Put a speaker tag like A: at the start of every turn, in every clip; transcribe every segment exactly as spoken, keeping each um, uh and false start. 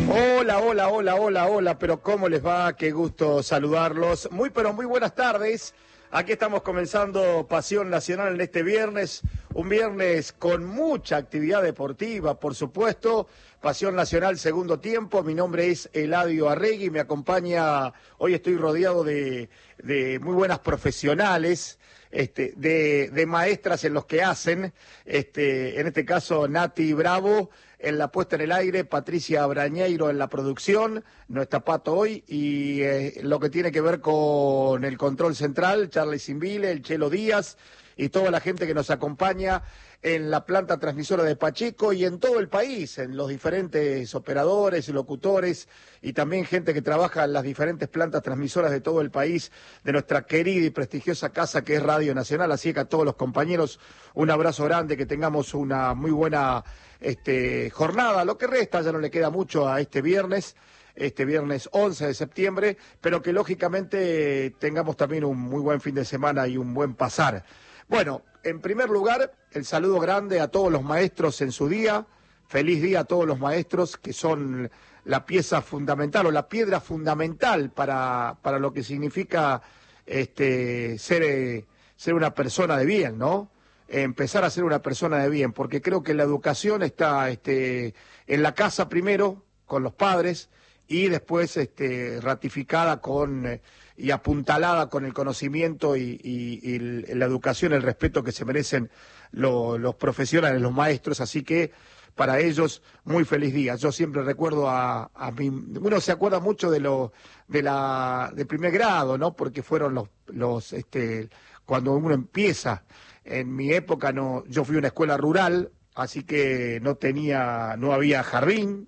A: Hola, hola, hola, hola, hola, pero ¿cómo les va? Qué gusto saludarlos. Muy, pero muy buenas tardes. Aquí estamos comenzando Pasión Nacional en este viernes, un viernes con mucha actividad deportiva, por supuesto. Pasión Nacional, segundo tiempo. Mi nombre es Eladio Arregui, me acompaña, hoy estoy rodeado de, de muy buenas profesionales. Este, de, de maestras en los que hacen, este, en este caso Nati Bravo en la puesta en el aire, Patricia Brañeiro en la producción, no está Pato hoy, y eh, lo que tiene que ver con el control central, Charlie Simbile, el Chelo Díaz y toda la gente que nos acompaña en la planta transmisora de Pacheco y en todo el país, en los diferentes operadores, locutores y también gente que trabaja en las diferentes plantas transmisoras de todo el país, de nuestra querida y prestigiosa casa que es Radio Nacional. Así que a todos los compañeros un abrazo grande, que tengamos una muy buena este, jornada. Lo que resta, ya no le queda mucho a este viernes, este viernes once de septiembre, pero que lógicamente tengamos también un muy buen fin de semana y un buen pasar. Bueno, en primer lugar, el saludo grande a todos los maestros en su día. Feliz día a todos los maestros, que son la pieza fundamental o la piedra fundamental para, para lo que significa este, ser, eh, ser una persona de bien, ¿no? Empezar a ser una persona de bien, porque creo que la educación está este, en la casa primero, con los padres, y después este, ratificada con eh, y apuntalada con el conocimiento y, y, y la educación, el respeto que se merecen lo, los profesionales, los maestros. Así que para ellos muy feliz día. Yo siempre recuerdo a, a mi, uno se acuerda mucho de lo de la de primer grado, ¿no? Porque fueron los los este cuando uno empieza. En mi época no, yo fui a una escuela rural, así que no tenía, no había jardín,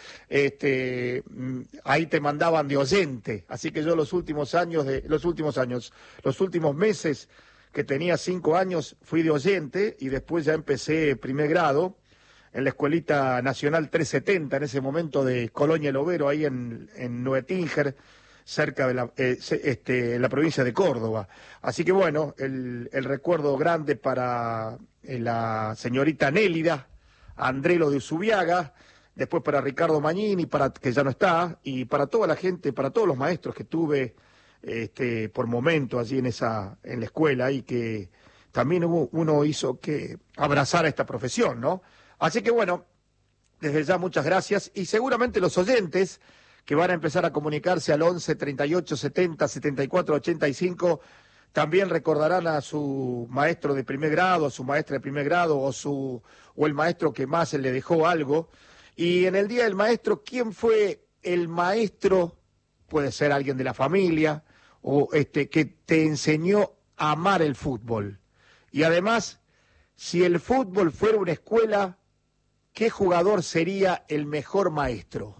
A: este, ahí te mandaban de oyente, así que yo los últimos años, de, los últimos años, los últimos meses que tenía cinco años fui de oyente y después ya empecé primer grado en la Escuelita Nacional trescientos setenta, en ese momento de Colonia El Overo, ahí en, en Nuetínger, cerca de la, eh, este, la provincia de Córdoba. Así que bueno, el, el recuerdo grande para eh, la señorita Nélida Andrelo de Usubiaga, después para Ricardo Magnini, para, que ya no está, y para toda la gente, para todos los maestros que tuve este, por momento allí en, esa, en la escuela, y que también hubo, uno hizo que abrazara esta profesión, ¿no? Así que bueno, desde ya muchas gracias, y seguramente los oyentes que van a empezar a comunicarse al once, treinta y ocho, setenta, setenta y cuatro, ochenta y cinco, también recordarán a su maestro de primer grado, a su maestra de primer grado, o su o el maestro que más le dejó algo. Y en el Día del Maestro, ¿quién fue el maestro? Puede ser alguien de la familia, o este que te enseñó a amar el fútbol. Y además, si el fútbol fuera una escuela, ¿qué jugador sería el mejor maestro?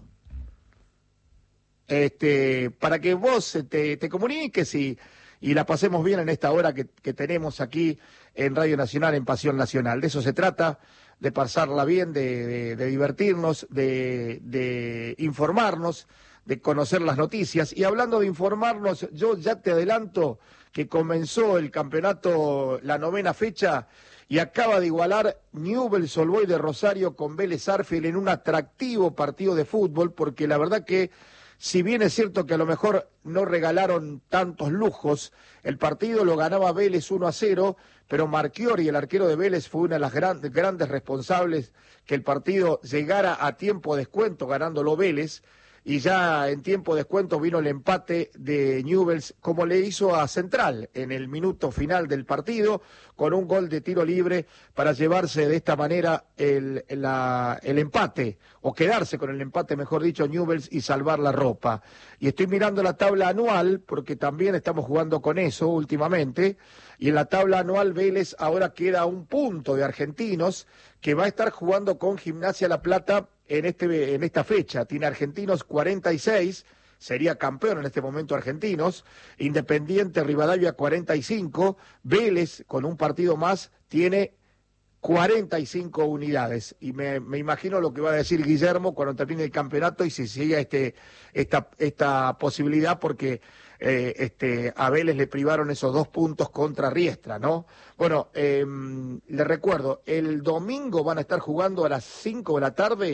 A: Este, para que vos te, te comuniques y, y la pasemos bien en esta hora que, que tenemos aquí en Radio Nacional, en Pasión Nacional. De eso se trata, de pasarla bien, de, de, de divertirnos, de, de informarnos, de conocer las noticias. Y hablando de informarnos, yo ya te adelanto que comenzó el campeonato, la novena fecha, y acaba de igualar Newell's Old Boys de Rosario con Vélez Sarsfield en un atractivo partido de fútbol, porque la verdad que, si bien es cierto que a lo mejor no regalaron tantos lujos, el partido lo ganaba Vélez uno a cero, pero Marchiori, el arquero de Vélez, fue una de las gran, grandes responsables que el partido llegara a tiempo de descuento ganándolo Vélez, y ya en tiempo de descuento vino el empate de Newell's, como le hizo a Central en el minuto final del partido, con un gol de tiro libre para llevarse de esta manera el, la, el empate, o quedarse con el empate, mejor dicho, Newell's, y salvar la ropa. Y estoy mirando la tabla anual, porque también estamos jugando con eso últimamente, y en la tabla anual Vélez ahora queda a un punto de Argentinos, que va a estar jugando con Gimnasia La Plata en, este, en esta fecha. Tiene Argentinos cuarenta y seis, sería campeón en este momento Argentinos, Independiente Rivadavia cuarenta y cinco, Vélez con un partido más tiene cuarenta y cinco unidades, y me, me imagino lo que va a decir Guillermo cuando termine el campeonato y si sigue este, esta, esta posibilidad, porque eh, este, a Vélez le privaron esos dos puntos contra Riestra, ¿no? Bueno, eh, le recuerdo, el domingo van a estar jugando a las cinco de la tarde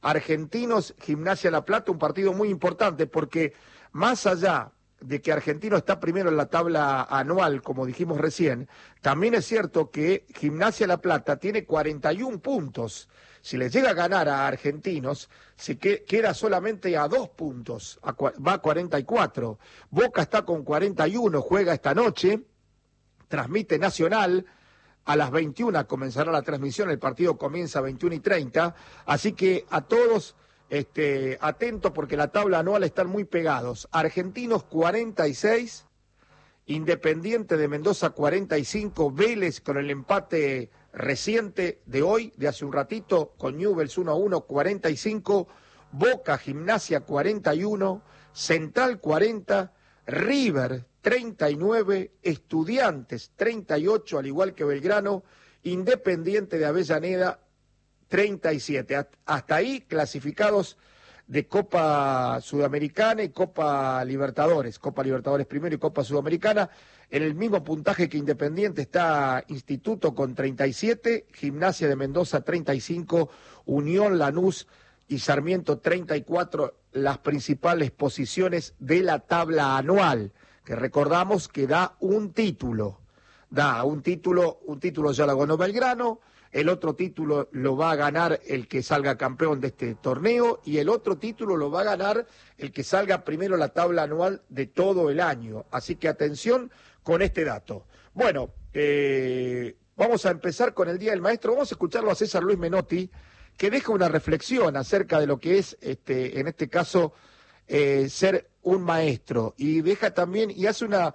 A: Argentinos, Gimnasia La Plata, un partido muy importante, porque más allá de que Argentino está primero en la tabla anual, como dijimos recién, también es cierto que Gimnasia La Plata tiene cuarenta y un puntos. Si le llega a ganar a Argentinos, se que, queda solamente a dos puntos, a, va a cuarenta y cuatro. Boca está con cuarenta y uno, juega esta noche, transmite Nacional. A las veintiuna comenzará la transmisión, el partido comienza a veintiuna y treinta, así que a todos este, atentos porque la tabla anual están muy pegados. Argentinos cuarenta y seis, Independiente de Mendoza cuarenta y cinco, Vélez con el empate reciente de hoy, de hace un ratito, con Newell's uno a uno, cuarenta y cinco, Boca, Gimnasia cuarenta y uno, Central cuarenta, River treinta y nueve, Estudiantes treinta y ocho, al igual que Belgrano, Independiente de Avellaneda treinta y siete. Hasta ahí clasificados de Copa Sudamericana y Copa Libertadores, Copa Libertadores primero y Copa Sudamericana. En el mismo puntaje que Independiente está Instituto con treinta y siete, Gimnasia de Mendoza treinta y cinco, Unión, Lanús y Sarmiento treinta y cuatro, las principales posiciones de la tabla anual, que recordamos que da un título, da un título, un título ya lo ganó Belgrano, el otro título lo va a ganar el que salga campeón de este torneo y el otro título lo va a ganar el que salga primero la tabla anual de todo el año. Así que atención con este dato. Bueno, eh, vamos a empezar con el Día del Maestro. Vamos a escucharlo a César Luis Menotti, que deja una reflexión acerca de lo que es, este, en este caso, eh, ser un maestro. Y deja también, y hace una,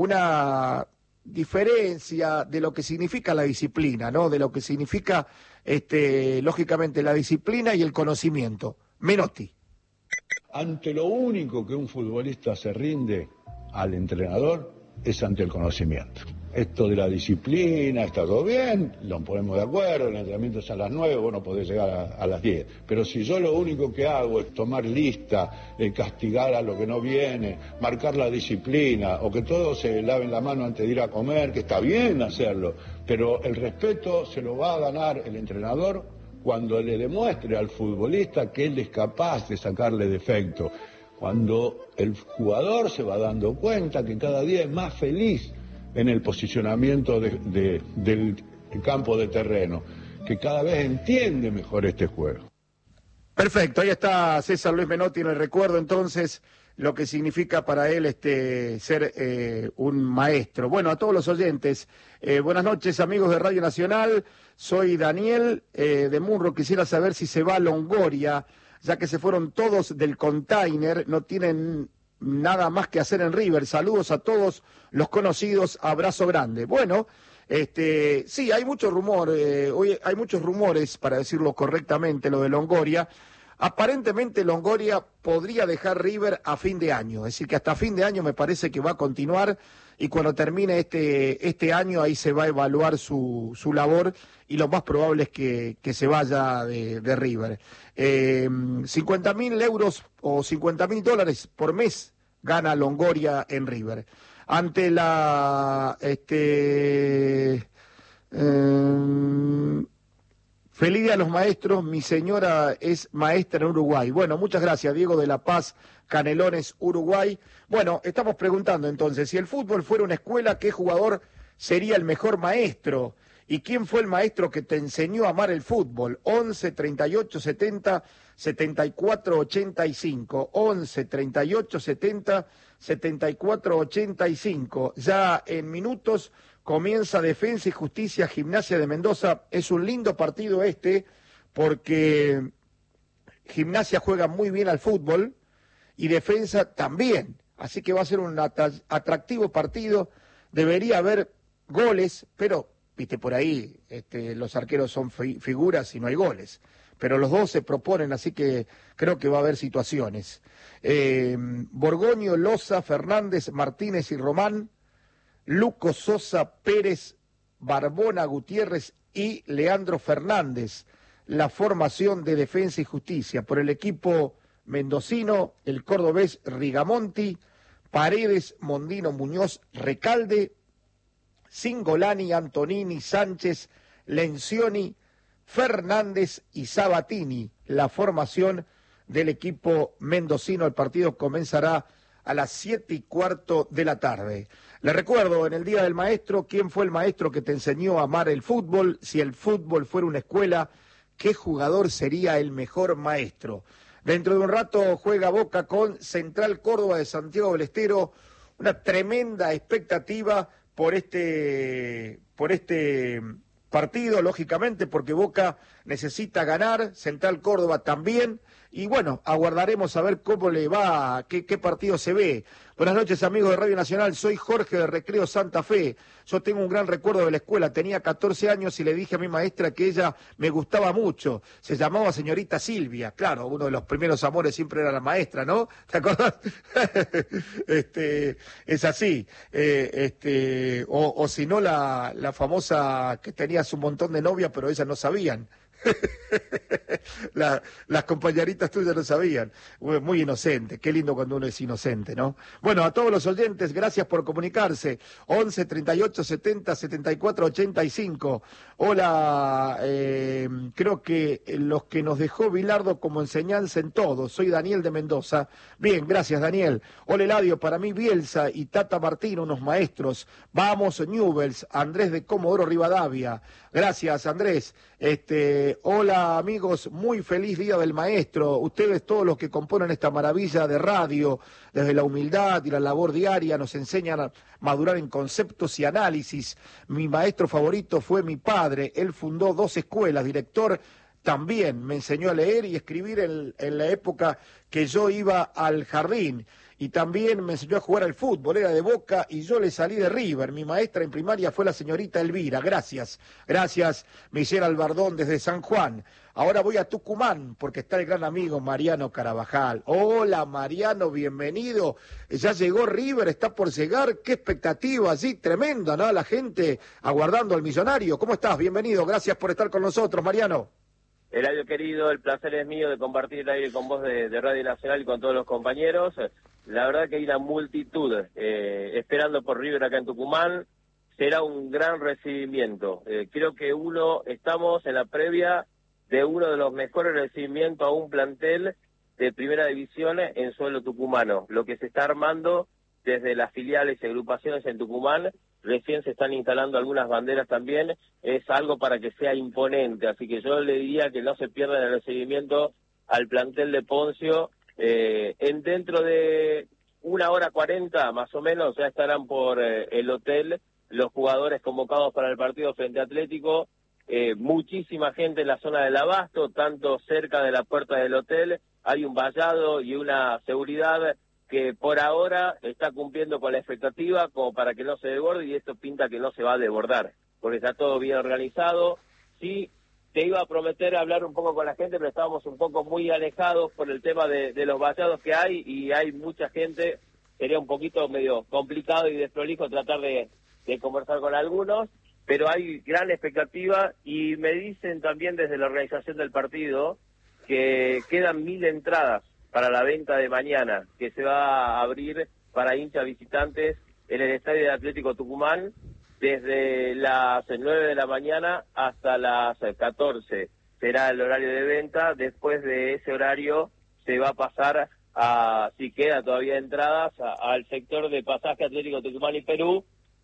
A: una diferencia de lo que significa la disciplina, ¿no? De lo que significa, este, lógicamente, la disciplina y el conocimiento. Menotti.
B: Ante lo único que un futbolista se rinde al entrenador es ante el conocimiento. Esto de la disciplina, está todo bien, lo ponemos de acuerdo, el entrenamiento es a las nueve, vos no podés llegar a, a las diez. Pero si yo lo único que hago es tomar lista, eh, castigar a lo que no viene, marcar la disciplina, o que todos se laven la mano antes de ir a comer, que está bien hacerlo, pero el respeto se lo va a ganar el entrenador cuando le demuestre al futbolista que él es capaz de sacarle defecto. Cuando el jugador se va dando cuenta que cada día es más feliz en el posicionamiento de, de, del campo de terreno, que cada vez entiende mejor este juego.
A: Perfecto, ahí está César Luis Menotti en el recuerdo entonces lo que significa para él este ser eh, un maestro. Bueno, a todos los oyentes, eh, buenas noches amigos de Radio Nacional, soy Daniel eh, de Munro, quisiera saber si se va a Longoria, ya que se fueron todos del container, no tienen nada más que hacer en River. Saludos a todos los conocidos, abrazo grande. Bueno, este, sí, hay mucho rumor, eh, hoy hay muchos rumores, para decirlo correctamente, lo de Longoria. Aparentemente Longoria podría dejar River a fin de año, es decir, que hasta fin de año me parece que va a continuar y cuando termine este, este año ahí se va a evaluar su, su labor y lo más probable es que, que se vaya de, de River. Eh, cincuenta mil euros o cincuenta mil dólares por mes gana Longoria en River. Ante la... este eh, Feliz día a los maestros, mi señora es maestra en Uruguay. Bueno, muchas gracias, Diego de La Paz, Canelones, Uruguay. Bueno, estamos preguntando entonces, si el fútbol fuera una escuela, ¿qué jugador sería el mejor maestro? ¿Y quién fue el maestro que te enseñó a amar el fútbol? once, treinta y ocho, setenta, setenta y cuatro, ochenta y cinco. once, treinta y ocho, setenta, setenta y cuatro, ochenta y cinco. Ya en minutos comienza Defensa y Justicia, Gimnasia de Mendoza. Es un lindo partido este porque Gimnasia juega muy bien al fútbol y Defensa también. Así que va a ser un atractivo partido. Debería haber goles, pero, viste, por ahí este, los arqueros son fi figuras y no hay goles. Pero los dos se proponen, así que creo que va a haber situaciones. Eh, Borgoño, Loza, Fernández, Martínez y Román, Luco, Sosa, Pérez, Barbona, Gutiérrez y Leandro Fernández, la formación de Defensa y Justicia. Por el equipo mendocino, el cordobés Rigamonti, Paredes, Mondino, Muñoz, Recalde, Singolani, Antonini, Sánchez, Lencioni, Fernández y Sabatini, la formación del equipo mendocino. El partido comenzará a las siete y cuarto de la tarde. Le recuerdo, en el Día del Maestro, ¿quién fue el maestro que te enseñó a amar el fútbol? Si el fútbol fuera una escuela, ¿qué jugador sería el mejor maestro? Dentro de un rato juega Boca con Central Córdoba de Santiago del Estero. Una tremenda expectativa por este, por este partido, lógicamente, porque Boca necesita ganar, Central Córdoba también. Y bueno, aguardaremos a ver cómo le va, qué, qué partido se ve. Buenas noches, amigos de Radio Nacional, soy Jorge de Recreo Santa Fe. Yo tengo un gran recuerdo de la escuela, tenía catorce años y le dije a mi maestra que ella me gustaba mucho. Se llamaba señorita Silvia, claro, uno de los primeros amores siempre era la maestra, ¿no? ¿Te acordás? este, es así. Eh, este, o, o si no, la, la famosa que tenías un montón de novias, pero ellas no sabían. La, las compañeritas tuyas lo sabían. Muy inocente, qué lindo cuando uno es inocente, ¿no? Bueno, a todos los oyentes, gracias por comunicarse. once, treinta y ocho, setenta, setenta y cuatro, ochenta y cinco. Hola, eh, creo que los que nos dejó Bilardo como enseñanza en todo. Soy Daniel de Mendoza. Bien, gracias, Daniel. Hola, Eladio, para mí Bielsa y Tata Martino, unos maestros. Vamos, Newells, Andrés de Comodoro Rivadavia. Gracias, Andrés. Este, hola, amigos, muy feliz Día del Maestro. Ustedes, todos los que componen esta maravilla de radio, desde la humildad y la labor diaria, nos enseñan a madurar en conceptos y análisis. Mi maestro favorito fue mi padre. Él fundó dos escuelas, director también. Me enseñó a leer y escribir en, en la época que yo iba al jardín. Y también me enseñó a jugar al fútbol, era de Boca y yo le salí de River. Mi maestra en primaria fue la señorita Elvira. Gracias, gracias, Michelle Albardón desde San Juan. Ahora voy a Tucumán porque está el gran amigo Mariano Carabajal. Hola Mariano, bienvenido. Ya llegó River, está por llegar. Qué expectativa, sí, tremenda, ¿no? La gente aguardando al millonario. ¿Cómo estás? Bienvenido, gracias por estar con nosotros, Mariano.
C: Eladio querido, el placer es mío de compartir el aire con vos de, de Radio Nacional y con todos los compañeros. La verdad que hay una multitud eh, esperando por River acá en Tucumán. Será un gran recibimiento. Eh, creo que uno estamos en la previa de uno de los mejores recibimientos a un plantel de primera división en suelo tucumano. Lo que se está armando desde las filiales y agrupaciones en Tucumán, recién se están instalando algunas banderas también, es algo para que sea imponente. Así que yo le diría que no se pierdan el recibimiento al plantel de Poncio. Eh, en dentro de una hora cuarenta más o menos ya estarán por eh, el hotel los jugadores convocados para el partido frente a Atlético. Eh, muchísima gente en la zona del Abasto, tanto cerca de la puerta del hotel, hay un vallado y una seguridad que por ahora está cumpliendo con la expectativa como para que no se desborde, y esto pinta que no se va a desbordar, porque está todo bien organizado. Sí, te iba a prometer hablar un poco con la gente, pero estábamos un poco muy alejados por el tema de, de los vallados que hay, y hay mucha gente. Sería un poquito medio complicado y desprolijo tratar de, de conversar con algunos, pero hay gran expectativa, y me dicen también desde la organización del partido que quedan mil entradas para la venta de mañana, que se va a abrir para hinchas visitantes en el Estadio de Atlético Tucumán desde las nueve de la mañana hasta las catorce. Será el horario de venta. Después de ese horario se va a pasar a, si queda todavía entradas, a, al sector de pasaje Atlético Tucumán y Perú,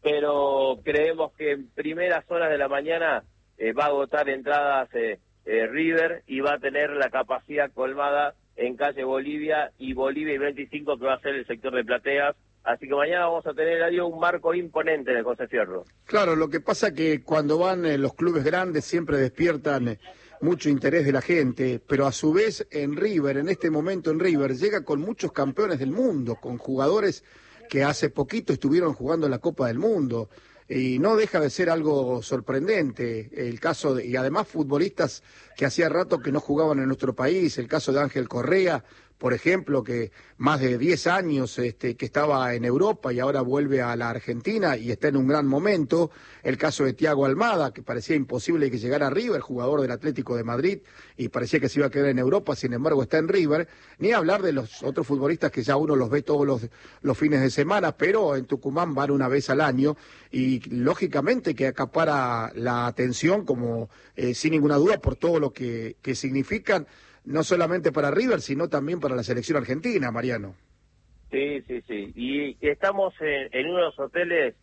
C: pero creemos que en primeras horas de la mañana eh, va a agotar entradas eh, eh, River, y va a tener la capacidad colmada en calle Bolivia y Bolivia y veinticinco, que va a ser el sector de plateas. Así que mañana vamos a tener ahí un marco imponente en el José Fierro.
A: Claro, lo que pasa que cuando van eh, los clubes grandes siempre despiertan eh, mucho interés de la gente, pero a su vez en River, en este momento en River, llega con muchos campeones del mundo, con jugadores que hace poquito estuvieron jugando en la Copa del Mundo. Y no deja de ser algo sorprendente el caso, de, y además futbolistas que hacía rato que no jugaban en nuestro país, el caso de Ángel Correa, por ejemplo, que más de diez años este, que estaba en Europa y ahora vuelve a la Argentina y está en un gran momento. El caso de Thiago Almada, que parecía imposible que llegara a River, jugador del Atlético de Madrid, y parecía que se iba a quedar en Europa, sin embargo está en River. Ni hablar de los otros futbolistas que ya uno los ve todos los, los fines de semana, pero en Tucumán van una vez al año y lógicamente que acapara la atención, como eh, sin ninguna duda, por todo lo que, que significan, no solamente para River, sino también para la selección argentina, Mariano.
C: Sí, sí, sí. Y estamos en, en uno de los hoteles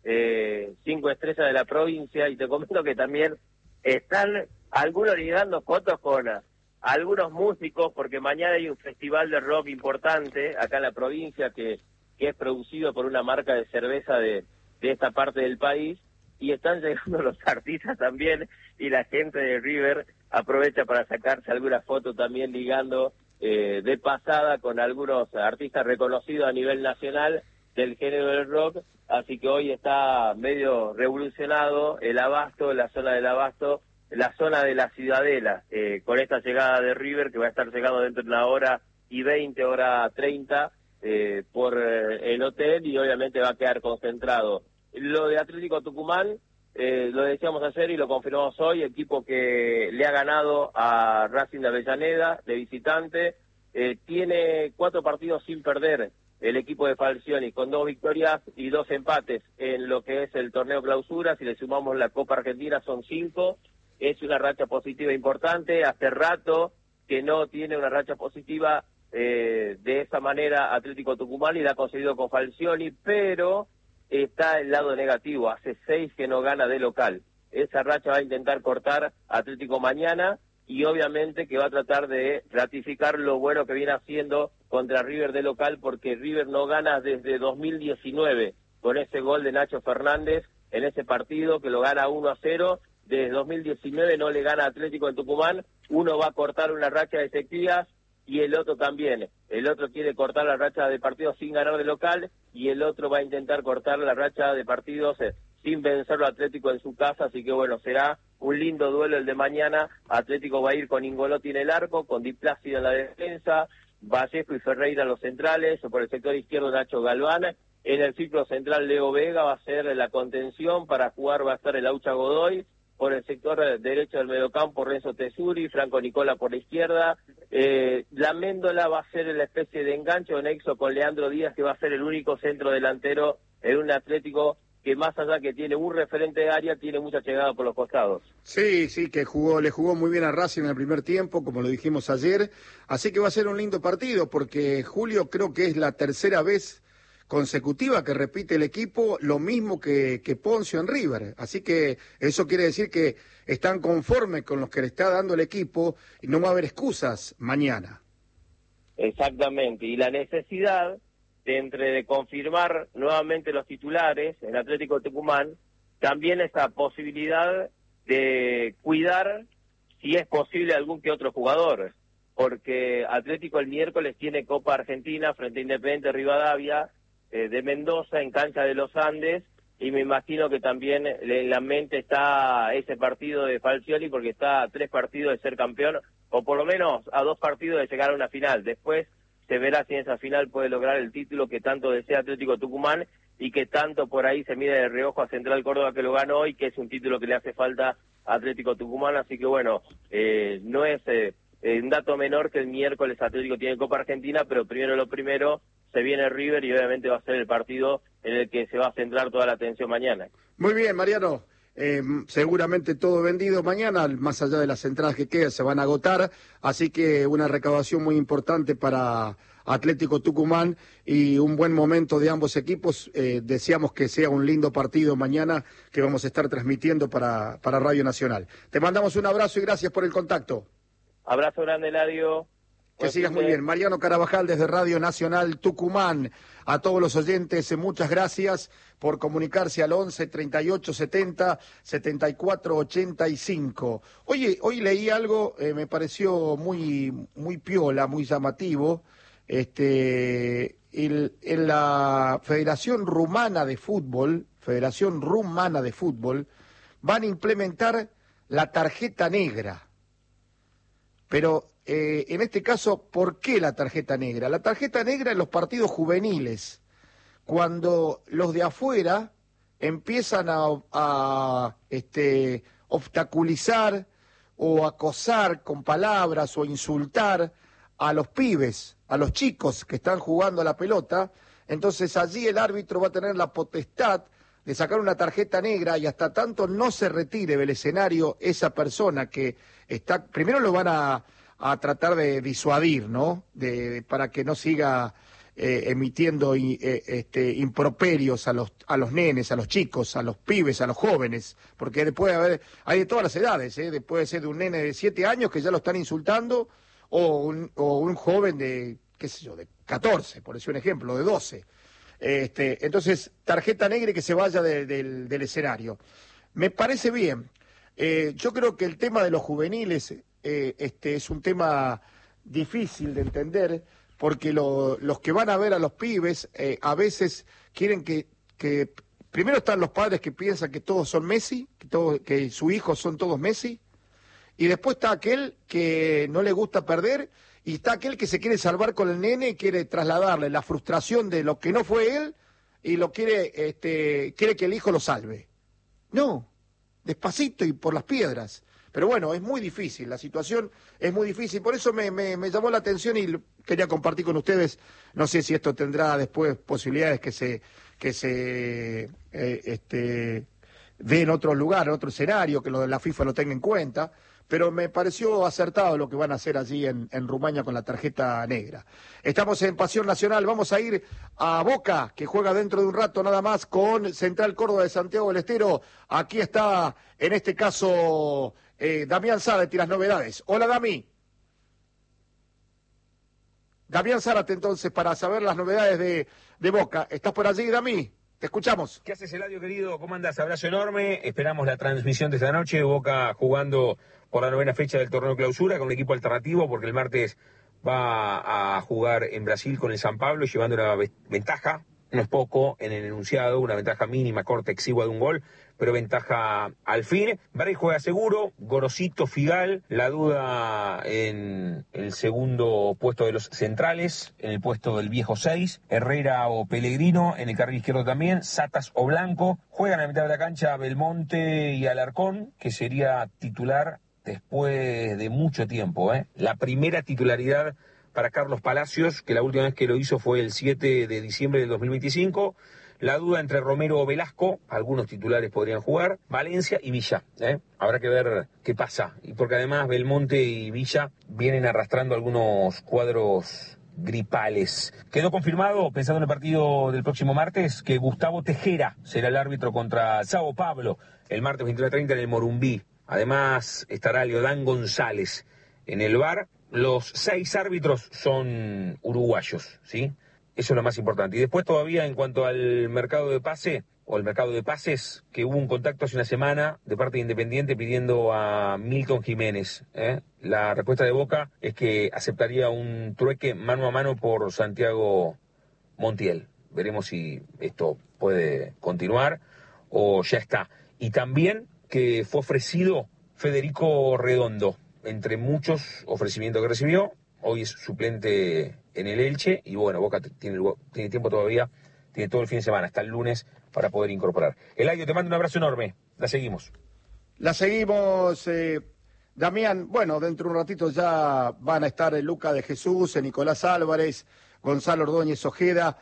C: eh, cinco estrellas de la provincia, y te comento que también están algunos ligando fotos con a, algunos músicos, porque mañana hay un festival de rock importante acá en la provincia que, que es producido por una marca de cerveza de, de esta parte del país, y están llegando los artistas también, y la gente de River aprovecha para sacarse algunas fotos también ligando eh, de pasada con algunos artistas reconocidos a nivel nacional del género del rock, así que hoy está medio revolucionado el Abasto, la zona del Abasto, la zona de la Ciudadela, eh, con esta llegada de River, que va a estar llegando dentro de una hora y veinte, hora treinta, eh, por eh, el hotel, y obviamente va a quedar concentrado. Lo de Atlético Tucumán, eh, lo decíamos ayer y lo confirmamos hoy, equipo que le ha ganado a Racing de Avellaneda, de visitante, eh, tiene cuatro partidos sin perder el equipo de Falcioni, con dos victorias y dos empates en lo que es el torneo clausura. Si le sumamos la Copa Argentina son cinco, es una racha positiva importante. Hace rato que no tiene una racha positiva eh, de esa manera Atlético Tucumán, y la ha conseguido con Falcioni, pero está el lado negativo, hace seis que no gana de local. Esa racha va a intentar cortar Atlético mañana, y obviamente que va a tratar de ratificar lo bueno que viene haciendo contra River de local, porque River no gana desde dos mil diecinueve, con ese gol de Nacho Fernández en ese partido, que lo gana uno a cero. Desde dos mil diecinueve no le gana a Atlético en Tucumán. Uno va a cortar una racha de sequías y el otro también. El otro quiere cortar la racha de partidos sin ganar de local, y el otro va a intentar cortar la racha de partidos eh, sin vencerlo a Atlético en su casa. Así que bueno, será un lindo duelo el de mañana. Atlético va a ir con Ingolotti en el arco, con Di Plácido en la defensa, Vallejo y Ferreira en los centrales, o por el sector izquierdo Nacho Galván. En el ciclo central Leo Vega va a ser la contención, para jugar va a estar el Aucha Godoy. Por el sector derecho del mediocampo, Renzo Tesuri, Franco Nicola por la izquierda. Eh, la Méndola va a ser la especie de enganche o nexo con Leandro Díaz, que va a ser el único centro delantero en un Atlético que, más allá que tiene un referente de área, tiene mucha llegada por los costados.
A: Sí, sí, que jugó, le jugó muy bien a Racing en el primer tiempo, como lo dijimos ayer. Así que va a ser un lindo partido, porque Julio, creo que es la tercera vez consecutiva que repite el equipo lo mismo que, que Poncio en River. Así que eso quiere decir que están conformes con los que le está dando el equipo y no va a haber excusas mañana.
C: Exactamente, y la necesidad de entre de confirmar nuevamente los titulares en Atlético Tucumán, también esa posibilidad de cuidar, si es posible, algún que otro jugador, porque Atlético el miércoles tiene Copa Argentina frente a Independiente Rivadavia eh, de Mendoza, en cancha de los Andes, y me imagino que también en la mente está ese partido de Falcioni, porque está a tres partidos de ser campeón, o por lo menos a dos partidos de llegar a una final. Después se verá si en esa final puede lograr el título que tanto desea Atlético Tucumán, y que tanto por ahí se mide de reojo a Central Córdoba, que lo ganó, y que es un título que le hace falta a Atlético Tucumán. Así que bueno, eh, no es eh, un dato menor que el miércoles Atlético tiene Copa Argentina, pero primero lo primero, se viene River, y obviamente va a ser el partido en el que se va a centrar toda la atención mañana.
A: Muy bien, Mariano. Eh, seguramente todo vendido mañana, más allá de las entradas que quedan, se van a agotar, así que una recaudación muy importante para Atlético Tucumán y un buen momento de ambos equipos. Eh, deseamos que sea un lindo partido mañana, que vamos a estar transmitiendo para, para Radio Nacional. Te mandamos un abrazo y gracias por el contacto.
C: Abrazo grande, Eladio.
A: Que sigas muy bien. Mariano Carabajal desde Radio Nacional Tucumán. A todos los oyentes, eh, muchas gracias por comunicarse al once, treinta y ocho, setenta, setenta y cuatro, ochenta y cinco. Oye, hoy leí algo, eh, me pareció muy, muy piola, muy llamativo. Este, el, en la Federación Rumana de Fútbol, Federación Rumana de Fútbol, van a implementar la tarjeta negra. Pero eh, en este caso, ¿por qué la tarjeta negra? La tarjeta negra en los partidos juveniles, cuando los de afuera empiezan a, a este, obstaculizar o acosar con palabras o insultar a los pibes, a los chicos que están jugando a la pelota, entonces allí el árbitro va a tener la potestad de sacar una tarjeta negra y hasta tanto no se retire del escenario esa persona que está, primero lo van a, a tratar de disuadir, ¿no? De, para que no siga eh, emitiendo y, eh, este, improperios a los, a los nenes, a los chicos, a los pibes, a los jóvenes, porque después de haber, hay de todas las edades, ¿eh? Después de ser de un nene de siete años que ya lo están insultando, o un, o un joven de, qué sé yo, de catorce, por decir un ejemplo, de doce. Este, entonces, tarjeta negra y que se vaya de, de, del escenario. Me parece bien. Eh, yo creo que el tema de los juveniles eh, este, es un tema difícil de entender, porque lo, los que van a ver a los pibes eh, a veces quieren que, que... Primero están los padres que piensan que todos son Messi, que, todo, que sus hijos son todos Messi, y después está aquel que no le gusta perder, y está aquel que se quiere salvar con el nene y quiere trasladarle la frustración de lo que no fue él y lo quiere, este, quiere que el hijo lo salve. No, despacito y por las piedras. Pero bueno, es muy difícil, la situación es muy difícil, por eso me, me, me llamó la atención y quería compartir con ustedes. No sé si esto tendrá después posibilidades que se, que se eh, este, dé en otro lugar, en otro escenario, que lo de la FIFA lo tenga en cuenta. Pero me pareció acertado lo que van a hacer allí en, en Rumania con la tarjeta negra. Estamos en Pasión Nacional, vamos a ir a Boca, que juega dentro de un rato nada más con Central Córdoba de Santiago del Estero. Aquí está, en este caso, eh, Damián Zárate y las novedades. Hola, Dami. Damián Zárate, entonces, para saber las novedades de, de Boca. ¿Estás por allí, Dami? Te escuchamos.
D: ¿Qué haces, Eladio, querido? ¿Cómo andas? Abrazo enorme. Esperamos la transmisión de esta noche. Boca jugando por la novena fecha del torneo clausura con un equipo alternativo, porque el martes va a jugar en Brasil con el San Pablo, llevando una ventaja, no es poco, en el enunciado, una ventaja mínima, corta, exigua de un gol, pero ventaja al fin. Bray juega seguro, Gorosito, Figal, la duda en el segundo puesto de los centrales, en el puesto del viejo seis, Herrera o Pellegrino, en el carril izquierdo también, Satas o Blanco. Juegan a la mitad de la cancha Belmonte y Alarcón, que sería titular después de mucho tiempo, ¿eh? La primera titularidad para Carlos Palacios, que la última vez que lo hizo fue el siete de diciembre del dos mil veinticinco. La duda entre Romero o Velasco, algunos titulares podrían jugar, Valencia y Villa, ¿eh? Habrá que ver qué pasa, y porque además Belmonte y Villa vienen arrastrando algunos cuadros gripales. Quedó confirmado, pensando en el partido del próximo martes, que Gustavo Tejera será el árbitro contra Sao Paulo el martes veintinueve treinta en el Morumbí. Además estará Leodán González en el V A R. Los seis árbitros son uruguayos, ¿sí? Eso es lo más importante. Y después todavía en cuanto al mercado de pase, o el mercado de pases, que hubo un contacto hace una semana de parte de Independiente pidiendo a Milton Jiménez, ¿eh? La respuesta de Boca es que aceptaría un trueque mano a mano por Santiago Montiel. Veremos si esto puede continuar o ya está. Y también que fue ofrecido Federico Redondo, entre muchos ofrecimientos que recibió. Hoy es suplente en el Elche y bueno, Boca tiene, tiene tiempo todavía, tiene todo el fin de semana, hasta el lunes, para poder incorporar. Eladio, te mando un abrazo enorme. La seguimos.
A: La seguimos, eh, Damián. Bueno, dentro de un ratito ya van a estar Luca de Jesús, Nicolás Álvarez, Gonzalo Ordóñez Ojeda,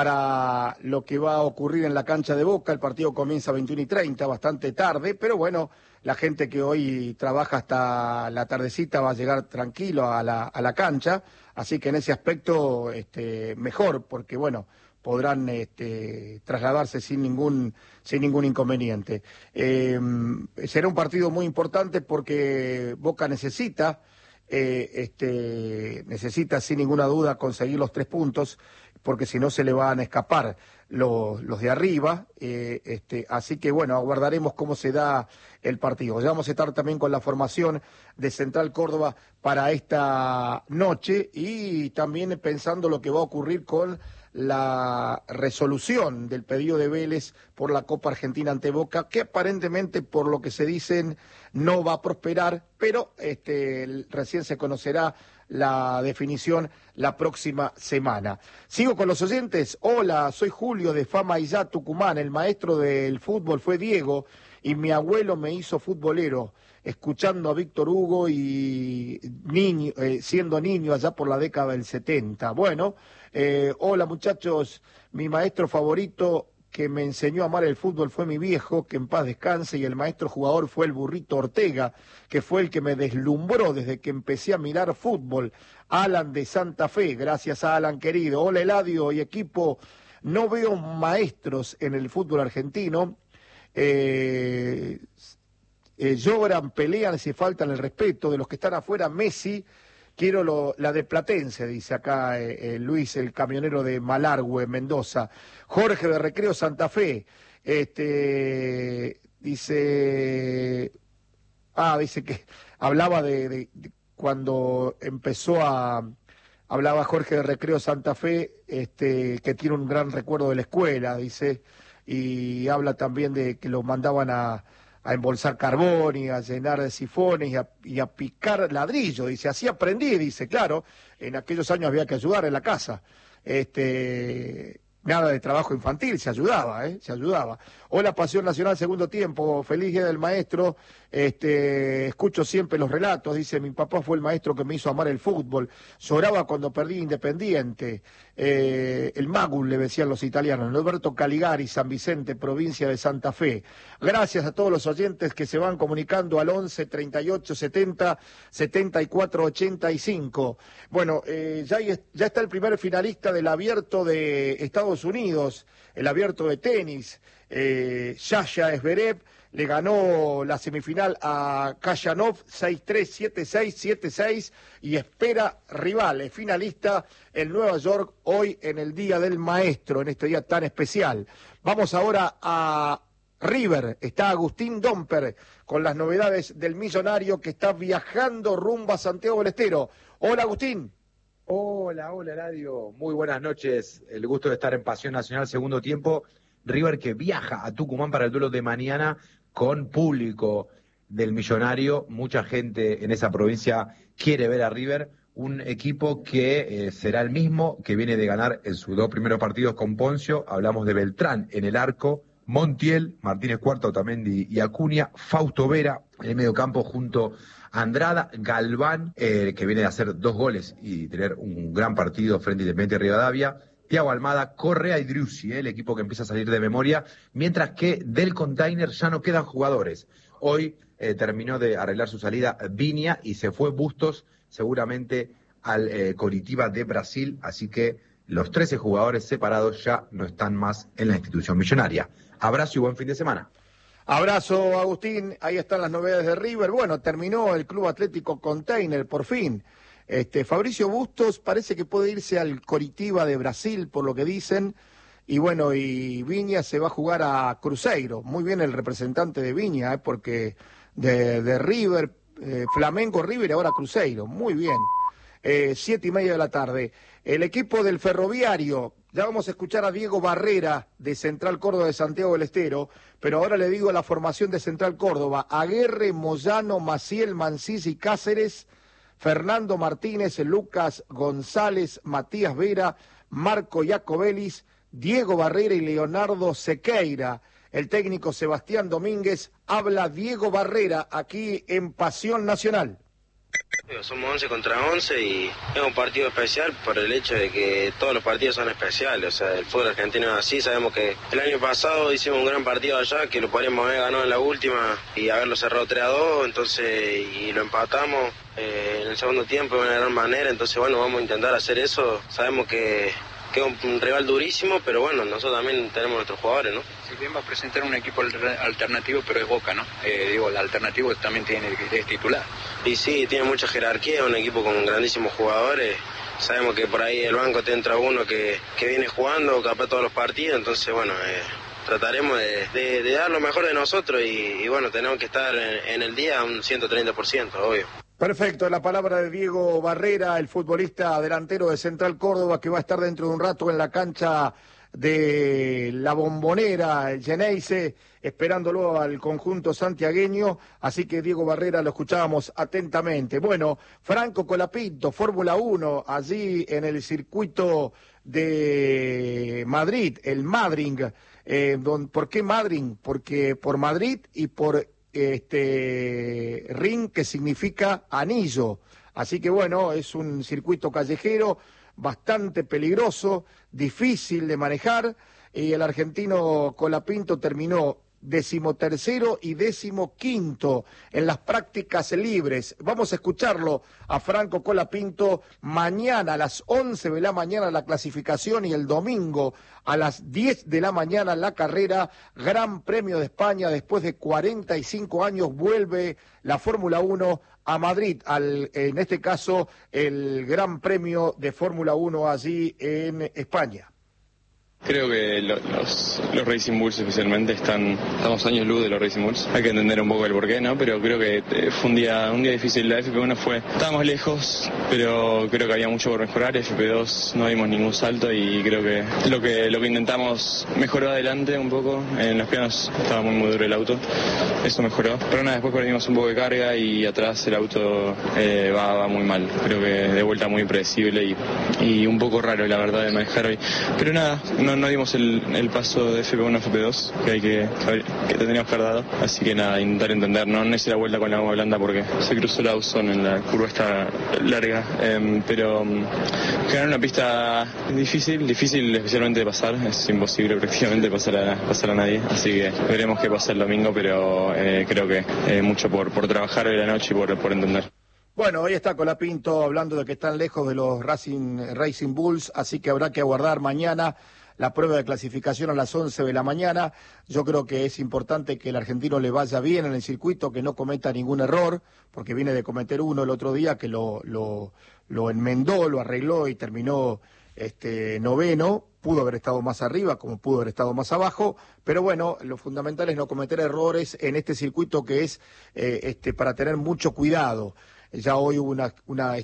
A: para lo que va a ocurrir en la cancha de Boca. El partido comienza a veintiuna y treinta, bastante tarde, pero bueno, la gente que hoy trabaja hasta la tardecita va a llegar tranquilo a la, a la cancha, así que en ese aspecto este, mejor, porque bueno, podrán este, trasladarse sin ningún, sin ningún inconveniente. Eh, será un partido muy importante porque Boca necesita, eh, este, necesita sin ninguna duda conseguir los tres puntos, porque si no se le van a escapar los, los de arriba, eh, este, así que bueno, aguardaremos cómo se da el partido. Ya vamos a estar también con la formación de Central Córdoba para esta noche y también pensando lo que va a ocurrir con la resolución del pedido de Vélez por la Copa Argentina ante Boca, que aparentemente, por lo que se dicen, no va a prosperar, pero este, recién se conocerá la definición la próxima semana. Sigo con los oyentes. Hola, soy Julio de Famaillá, Tucumán. El maestro del fútbol fue Diego y mi abuelo me hizo futbolero, escuchando a Víctor Hugo y niño, eh, siendo niño allá por la década del setenta. Bueno, eh, hola muchachos, mi maestro favorito que me enseñó a amar el fútbol fue mi viejo, que en paz descanse, y el maestro jugador fue el Burrito Ortega, que fue el que me deslumbró desde que empecé a mirar fútbol. Alan de Santa Fe, gracias a Alan querido. Hola Eladio y equipo, no veo maestros en el fútbol argentino, eh, eh, lloran, pelean, se faltan el respeto de los que están afuera. Messi, quiero lo, la de Platense, dice acá eh, eh, Luis, el camionero de Malargüe, Mendoza. Jorge de Recreo Santa Fe, este, dice, ah, dice que hablaba de, de, de cuando empezó a, hablaba Jorge de Recreo Santa Fe, este, que tiene un gran recuerdo de la escuela, dice, y habla también de que lo mandaban a a embolsar carbón y a llenar de sifones y a, y a picar ladrillo, dice, así aprendí, dice, claro, en aquellos años había que ayudar en la casa, este, nada de trabajo infantil, se ayudaba, ¿eh? Se ayudaba. Hola, Pasión Nacional, segundo tiempo, feliz día del maestro, este, escucho siempre los relatos, dice, mi papá fue el maestro que me hizo amar el fútbol, lloraba cuando perdí Independiente, eh, el Magul le decían los italianos, Norberto Caligari, San Vicente, provincia de Santa Fe. Gracias a todos los oyentes que se van comunicando al once, treinta y ocho, setenta, setenta y cuatro, ochenta y cinco. Bueno, eh, ya, ya está el primer finalista del abierto de Estados Unidos, el abierto de tenis, eh, Yaya Zverev le ganó la semifinal a Kayanov seis tres, siete seis, siete seis y espera rivales, finalista en Nueva York hoy en el Día del Maestro, en este día tan especial. Vamos ahora a River, está Agustín Domper con las novedades del millonario que está viajando rumbo a Santiago del Estero. Hola Agustín.
E: Hola, hola Eladio, muy buenas noches, el gusto de estar en Pasión Nacional segundo tiempo. River que viaja a Tucumán para el duelo de mañana con público del millonario, mucha gente en esa provincia quiere ver a River, un equipo que eh, será el mismo que viene de ganar en sus dos primeros partidos con Poncio, hablamos de Beltrán en el arco, Montiel, Martínez Cuarta, Otamendi y Acuña, Fausto Vera en el mediocampo junto a Andrada, Galván, eh, que viene de hacer dos goles y tener un gran partido frente a Independiente Rivadavia, Thiago Almada, Correa y Driussi, eh, el equipo que empieza a salir de memoria, mientras que del container ya no quedan jugadores. Hoy eh, terminó de arreglar su salida Viña y se fue Bustos seguramente al eh, Coritiba de Brasil, así que los trece jugadores separados ya no están más en la institución millonaria. Abrazo y buen fin de semana.
A: Abrazo, Agustín. Ahí están las novedades de River. Bueno, terminó el Club Atlético Container, por fin. Este, Fabricio Bustos parece que puede irse al Coritiba de Brasil, por lo que dicen. Y bueno, y Viña se va a jugar a Cruzeiro. Muy bien el representante de Viña, eh, porque de, de River, eh, Flamengo, River y ahora Cruzeiro. Muy bien. Eh, siete y media de la tarde. El equipo del Ferroviario, ya vamos a escuchar a Diego Barrera de Central Córdoba de Santiago del Estero, pero ahora le digo la formación de Central Córdoba: Aguerre, Moyano, Maciel, Mancís y Cáceres, Fernando Martínez, Lucas González, Matías Vera, Marco Iacobelis, Diego Barrera y Leonardo Sequeira. El técnico Sebastián Domínguez, habla Diego Barrera aquí en Pasión Nacional.
F: Somos once contra once y es un partido especial por el hecho de que todos los partidos son especiales, o sea, el fútbol argentino es así. Sabemos que el año pasado hicimos un gran partido allá, que lo podríamos haber ganado en la última y haberlo cerrado tres a dos, entonces, y lo empatamos eh, en el segundo tiempo de una gran manera, entonces bueno, vamos a intentar hacer eso. Sabemos que, que es un, un rival durísimo, pero bueno, nosotros también tenemos nuestros jugadores, ¿no?
G: Si bien va a presentar un equipo alternativo, pero es Boca, ¿no? Eh, digo, el alternativo también tiene es titular.
F: Y sí, tiene mucha jerarquía, es un equipo con grandísimos jugadores. Sabemos que por ahí el banco te entra uno que, que viene jugando capaz todos los partidos, entonces bueno, eh, trataremos de, de, de dar lo mejor de nosotros y, y bueno, tenemos que estar en, en el día un ciento treinta por ciento, obvio.
A: Perfecto, la palabra de Diego Barrera, el futbolista delantero de Central Córdoba, que va a estar dentro de un rato en la cancha de la Bombonera, el Geneise, esperándolo al conjunto santiagueño, así que Diego Barrera lo escuchábamos atentamente. Bueno, Franco Colapinto, Fórmula uno, allí en el circuito de Madrid, el Madrid. Eh, don, ¿Por qué Madrid? Porque por Madrid y por este ring, que significa anillo. Así que bueno, es un circuito callejero bastante peligroso, difícil de manejar, y el argentino Colapinto terminó decimotercero y decimoquinto en las prácticas libres. Vamos a escucharlo a Franco Colapinto mañana a las once de la mañana la clasificación y el domingo a las diez de la mañana la carrera. Gran Premio de España, después de cuarenta y cinco años vuelve la Fórmula uno a Madrid, al, en este caso el Gran Premio de Fórmula uno allí en España.
H: Creo que lo, los, los Racing Bulls especialmente están, estamos años luz de los Racing Bulls. Hay que entender un poco el porqué, ¿no? Pero creo que eh, fue un día, un día difícil. La F P uno fue, estábamos lejos, pero creo que había mucho por mejorar. F P dos no dimos ningún salto y creo que lo que lo que intentamos mejoró adelante un poco. En los pianos estaba muy muy duro el auto, eso mejoró. Pero nada, después perdimos un poco de carga y atrás el auto eh, va, va muy mal. Creo que de vuelta muy impredecible y, y un poco raro la verdad de manejar hoy. Pero nada, no No dimos el, el paso de F P uno a F P dos que hay que, que teníamos que haber dado, así que nada, intentar entender, no, no hice la vuelta con la goma blanda porque se cruzó la Austin en la curva esta larga, eh, pero um, generar una pista difícil, difícil especialmente de pasar, es imposible prácticamente pasar a, pasar a nadie, así que veremos qué pasa el domingo, pero eh, creo que eh, mucho por, por trabajar hoy la noche y por, por entender.
A: Bueno, hoy está Colapinto hablando de que están lejos de los Racing, Racing Bulls, así que habrá que aguardar mañana la prueba de clasificación a las once de la mañana. Yo creo que es importante que el argentino le vaya bien en el circuito, que no cometa ningún error, porque viene de cometer uno el otro día que lo, lo, lo enmendó, lo arregló y terminó este noveno. Pudo haber estado más arriba, como pudo haber estado más abajo, pero bueno, lo fundamental es no cometer errores en este circuito que es eh, este para tener mucho cuidado. Ya hoy hubo una, una